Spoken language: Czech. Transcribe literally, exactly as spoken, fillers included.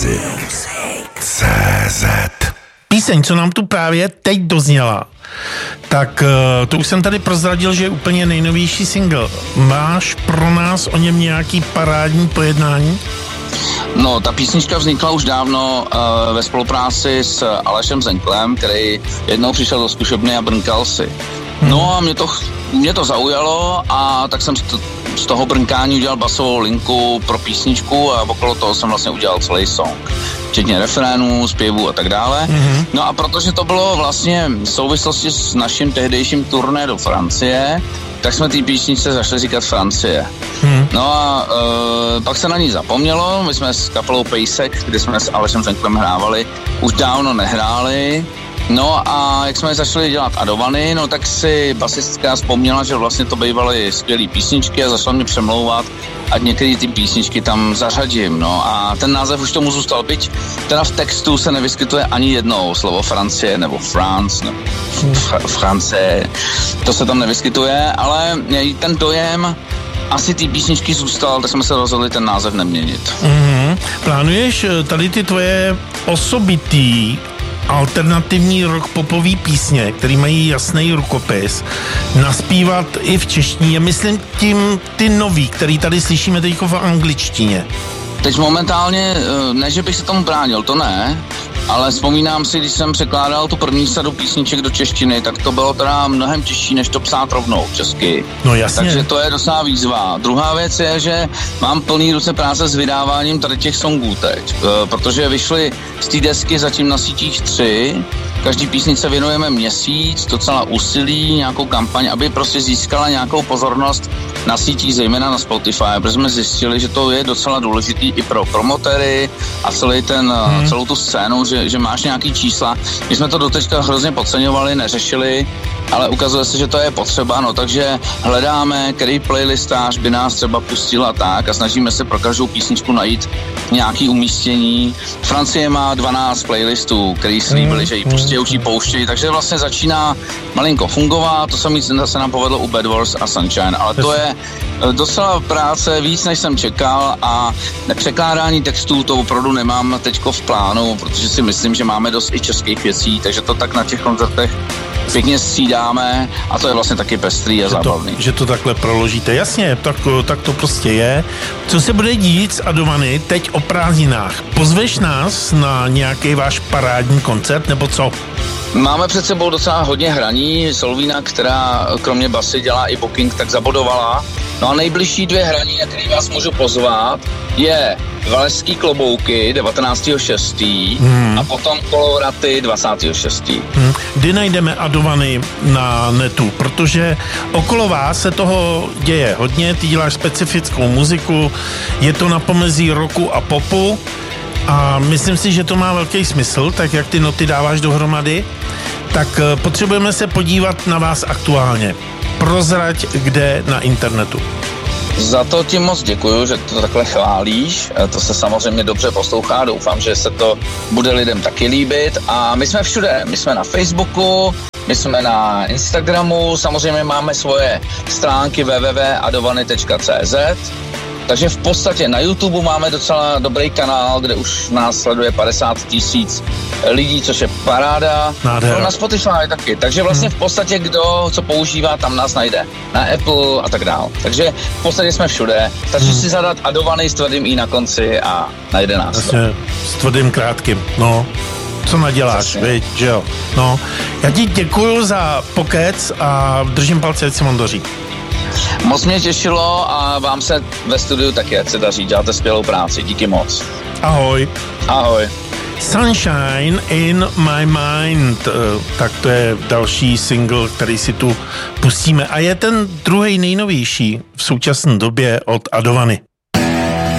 Music C Z. Píseň, co nám tu právě teď dozněla, tak to už jsem tady prozradil, že je úplně nejnovější single. Máš pro nás o něm nějaký parádní pojednání? No, ta písnička vznikla už dávno uh, ve spolupráci s Alešem Zenklem, který jednou přišel do zkušebny a brnkal si. No a mě to, mě to zaujalo a tak jsem z toho brnkání udělal basovou linku pro písničku a okolo toho jsem vlastně udělal celý song. Včetně refrénů, zpěvů a tak dále. Mm-hmm. No a protože to bylo vlastně v souvislosti s naším tehdejším turné do Francie, tak jsme té písničce zašli říkat Francie. Hmm. No a e, pak se na ní zapomnělo, my jsme s kapelou Pejsek, kde jsme s Alešem Zenklem hrávali, už dávno nehráli. No a jak jsme začali dělat adovany, no tak si basistka vzpomněla, že vlastně to bývaly skvělý písničky a začala mě přemlouvat, ať některé ty písničky tam zařadím, no a ten název už tomu zůstal, byť teda v textu se nevyskytuje ani jednou slovo Francie nebo France nebo fr- France, to se tam nevyskytuje, ale ten dojem asi ty písničky zůstal, tak jsme se rozhodli ten název neměnit. Mm-hmm. Plánuješ tady ty tvoje osobitý alternativní rock popový písně, který mají jasný rukopis, naspívat i v češtině, myslím tím ty nový, který tady slyšíme teď v angličtině. Teď momentálně, ne, že bych se tomu bránil, to ne, ale vzpomínám si, když jsem překládal tu první sadu písniček do češtiny, tak to bylo teda mnohem těžší, než to psát rovnou česky. No jasně. Takže to je docela výzva. Druhá věc je, že mám plný ruce práce s vydáváním tady těch songů teď, protože vyšly z té desky zatím na sítích tři, každý písnice věnujeme měsíc, docela úsilí, nějakou kampaň, aby prostě získala nějakou pozornost na sítích, zejména na Spotify, protože jsme zjistili, že to je docela důležitý i pro promotéry a celý ten, hmm. celou tu scénu, že, že máš nějaký čísla. My jsme to doteďka hrozně podceňovali, neřešili, ale ukazuje se, že to je potřeba, no takže hledáme, který playlistář by nás třeba pustil a tak a snažíme se pro každou písničku najít nějaký umístění. Francie má dvanáct playlistů, který slíbili, hmm. že ji pustí, už ji pouštějí, takže vlastně začíná malinko fungovat, to samé se nám povedlo u Bad Wars a Sunshine, ale to je docela práce, víc než jsem čekal a překládání textů to opravdu nemám teďko v plánu, protože si myslím, že máme dost i českých věcí, takže to tak na těch koncertech pěkně střídáme a to je vlastně taky pestrý a že zábavný. To, že to takhle proložíte. Jasně, tak, tak to prostě je. Co se bude dít s Adovany teď o prázdninách? Pozveš nás na nějaký váš parádní koncert, nebo co? Máme před sebou docela hodně hraní. Solvína, která kromě basy dělá i booking, tak zabodovala. No a nejbližší dvě hraní, na které vás můžu pozvat, je Valašský klobouky devatenáctého šestého Hmm. a potom Koloraty dvacátého šestého Hmm. Kdy najdeme Adovany na netu? Protože okolo vás se toho děje hodně, ty děláš specifickou muziku, je to na pomezí rocku a popu a myslím si, že to má velký smysl, tak jak ty noty dáváš dohromady, tak potřebujeme se podívat na vás aktuálně. Prozrať, kde na internetu. Za to ti moc děkuju, že to takhle chválíš, to se samozřejmě dobře poslouchá, doufám, že se to bude lidem taky líbit a my jsme všude, my jsme na Facebooku, my jsme na Instagramu, samozřejmě máme svoje stránky w w w tečka adovany tečka c z, takže v podstatě na YouTube máme docela dobrý kanál, kde už nás sleduje padesát tisíc lidí, což je paráda. No, na Spotify taky, takže vlastně v podstatě kdo co používá, tam nás najde. Na Apple a tak dál. Takže v podstatě jsme všude. Takže hmm. si zadat Adovany s tvrdým i na konci a najde nás. Vlastně s tvrdým krátkým, no. Co naděláš, viď, že jo. No, já ti děkuju za pokec a držím palce, ať se vám daří. Moc mě těšilo a vám se ve studiu taky, ať se daří, děláte skvělou práci, díky moc. Ahoj. Ahoj. Sunshine in my mind, tak to je další single, který si tu pustíme a je ten druhý nejnovější v současné době od Adovany.